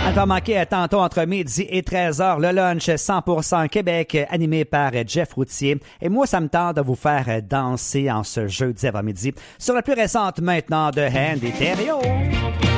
Pas manqué tantôt entre midi et 13h, le lunch 100% Québec animé par Jeff Routier. Et moi, ça me tente de vous faire danser en ce jeudi avant-midi sur la plus récente maintenant de Andy Thériault.